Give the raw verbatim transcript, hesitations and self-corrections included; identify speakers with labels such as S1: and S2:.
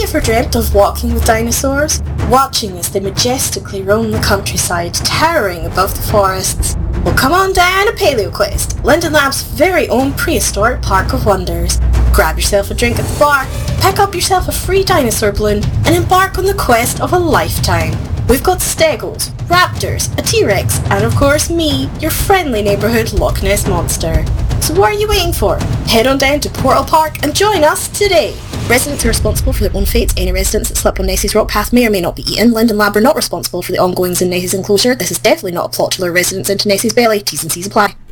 S1: ever dreamt of walking with dinosaurs? Watching as they majestically roam the countryside, towering above the forests? Well, come on down to PaleoQuest, Linden Lab's very own prehistoric park of wonders. Grab yourself a drink at the bar, pick up yourself a free dinosaur balloon, and embark on the quest of a lifetime. We've got stegos, raptors, a T-Rex, and of course me, your friendly neighbourhood Loch Ness Monster. So what are you waiting for? Head on down to Portal Park and join us today. Residents are responsible for their own fates. Any residents that slip on Nessie's rock path may or may not be eaten. Linden Lab are not responsible for the ongoings in Nessie's enclosure. This is definitely not a plot to lure residents into Nessie's belly. T's and C's apply.